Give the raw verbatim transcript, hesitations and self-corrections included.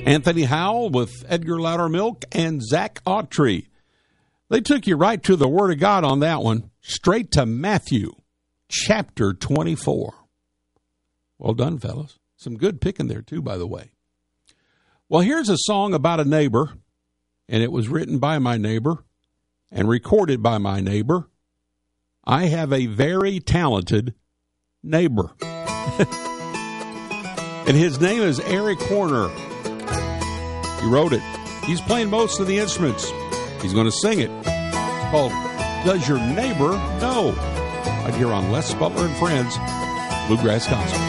Anthony Howell with Edgar Loudermilk and Zach Autry. They took you right to the Word of God on that one, straight to Matthew chapter twenty-four. Well done, fellas. Some good picking there, too, by the way. Well, here's a song about a neighbor, and it was written by my neighbor and recorded by my neighbor. I have a very talented neighbor. And his name is Eric Horner. He wrote it. He's playing most of the instruments. He's going to sing it. It's called Does Your Neighbor Know? Right here on Les Butler and Friends, Bluegrass Gospel.